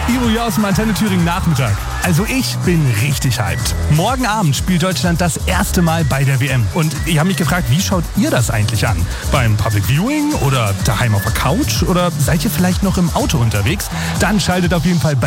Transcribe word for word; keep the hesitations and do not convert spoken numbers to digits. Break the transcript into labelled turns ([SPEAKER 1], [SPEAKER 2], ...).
[SPEAKER 1] Ivo hier aus dem Antenne Thüringen Nachmittag. Also ich bin richtig hyped. Morgen Abend spielt Deutschland das erste Mal bei der W M. Und ich habe mich gefragt, wie schaut ihr das eigentlich an? Beim Public Viewing oder daheim auf der Couch? Oder seid ihr vielleicht noch im Auto unterwegs? Dann schaltet auf jeden Fall bei